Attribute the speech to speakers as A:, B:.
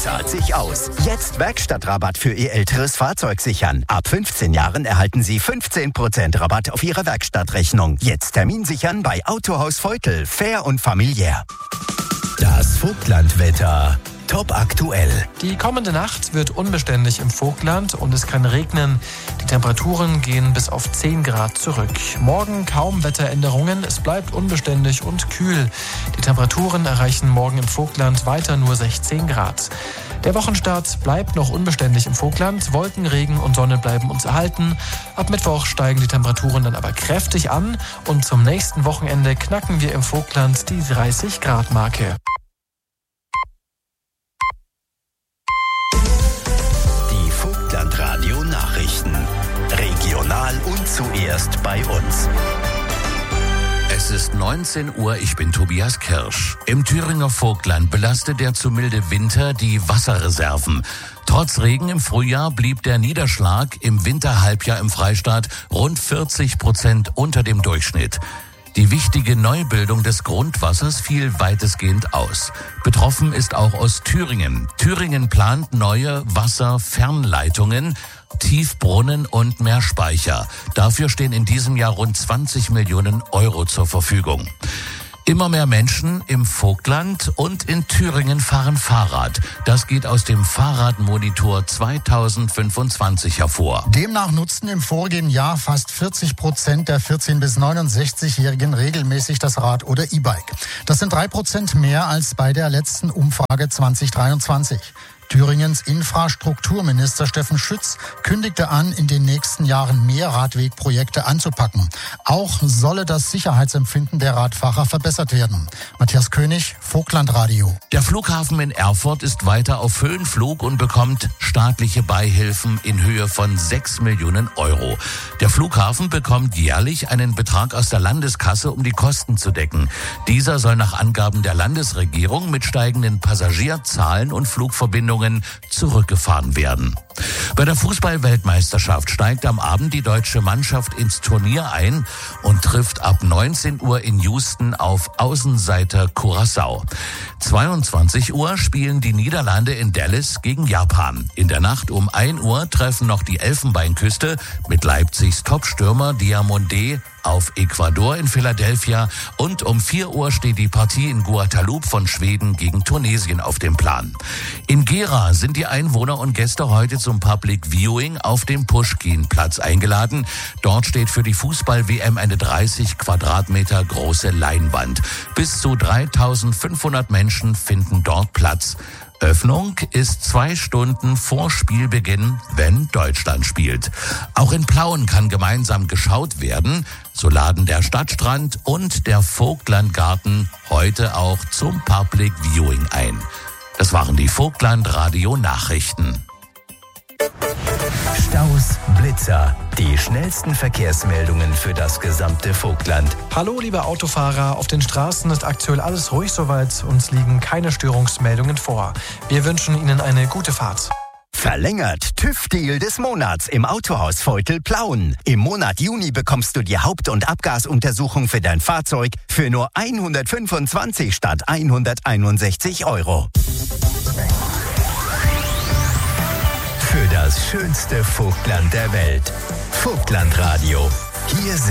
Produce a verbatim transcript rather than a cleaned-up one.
A: zahlt sich aus. Jetzt Werkstattrabatt für Ihr älteres Fahrzeug sichern. Ab fünfzehn Jahren erhalten Sie fünfzehn Prozent Rabatt auf Ihre Werkstattrechnung. Jetzt Termin sichern bei Autohaus Feutel. Fair und familiär. Das Vogtlandwetter. Top aktuell.
B: Die kommende Nacht wird unbeständig im Vogtland und es kann regnen. Die Temperaturen gehen bis auf zehn Grad zurück. Morgen kaum Wetteränderungen. Es bleibt unbeständig und kühl. Die Temperaturen erreichen morgen im Vogtland weiter nur sechzehn Grad. Der Wochenstart bleibt noch unbeständig im Vogtland. Wolken, Regen und Sonne bleiben uns erhalten. Ab Mittwoch steigen die Temperaturen dann aber kräftig an. Und zum nächsten Wochenende knacken wir im Vogtland die dreißig Grad Marke.
A: Radio Nachrichten. Regional und zuerst bei uns.
C: Es ist neunzehn Uhr, ich bin Tobias Kirsch. Im Thüringer Vogtland belastet der zu milde Winter die Wasserreserven. Trotz Regen im Frühjahr blieb der Niederschlag im Winterhalbjahr im Freistaat rund vierzig Prozent unter dem Durchschnitt. Die wichtige Neubildung des Grundwassers fiel weitestgehend aus. Betroffen ist auch Ostthüringen. Thüringen plant neue Wasserfernleitungen, Tiefbrunnen und Mehrspeicher. Dafür stehen in diesem Jahr rund zwanzig Millionen Euro zur Verfügung. Immer mehr Menschen im Vogtland und in Thüringen fahren Fahrrad. Das geht aus dem Fahrradmonitor zweitausendfünfundzwanzig hervor.
D: Demnach nutzten im vorigen Jahr fast vierzig Prozent der vierzehn- bis neunundsechzigjährigen regelmäßig das Rad oder E-Bike. Das sind drei Prozent mehr als bei der letzten Umfrage zwanzig dreiundzwanzig. Thüringens Infrastrukturminister Steffen Schütz kündigte an, in den nächsten Jahren mehr Radwegprojekte anzupacken. Auch solle das Sicherheitsempfinden der Radfahrer verbessert werden. Matthias König, Vogtlandradio.
C: Der Flughafen in Erfurt ist weiter auf Höhenflug und bekommt staatliche Beihilfen in Höhe von sechs Millionen Euro. Der Flughafen bekommt jährlich einen Betrag aus der Landeskasse, um die Kosten zu decken. Dieser soll nach Angaben der Landesregierung mit steigenden Passagierzahlen und Flugverbindungen zurückgefahren werden. Bei der Fußball-Weltmeisterschaft steigt am Abend die deutsche Mannschaft ins Turnier ein und trifft ab neunzehn Uhr in Houston auf Außenseiter Curaçao. zweiundzwanzig Uhr spielen die Niederlande in Dallas gegen Japan. In der Nacht um ein Uhr treffen noch die Elfenbeinküste mit Leipzigs Topstürmer Diomande auf Ecuador in Philadelphia und um vier Uhr steht die Partie in Guadeloupe von Schweden gegen Tunesien auf dem Plan. In Gera sind die Einwohner und Gäste heute zum Public Viewing auf dem Puschkin-Platz eingeladen. Dort steht für die Fußball-W M eine dreißig Quadratmeter große Leinwand. Bis zu dreitausendfünfhundert Menschen finden dort Platz. Öffnung ist zwei Stunden vor Spielbeginn, wenn Deutschland spielt. Auch in Plauen kann gemeinsam geschaut werden. So laden der Stadtstrand und der Vogtlandgarten heute auch zum Public Viewing ein. Das waren die Vogtland-Radio-Nachrichten.
A: Staus, Blitzer, die schnellsten Verkehrsmeldungen für das gesamte Vogtland.
B: Hallo liebe Autofahrer, auf den Straßen ist aktuell alles ruhig soweit, uns liegen keine Störungsmeldungen vor. Wir wünschen Ihnen eine gute Fahrt.
A: Verlängert TÜV-Deal des Monats im Autohaus Feutel Plauen. Im Monat Juni bekommst du die Haupt- und Abgasuntersuchung für dein Fahrzeug für nur hundertfünfundzwanzig statt hunderteinundsechzig Euro. Für das schönste Vogtland der Welt. Vogtlandradio. Hier sind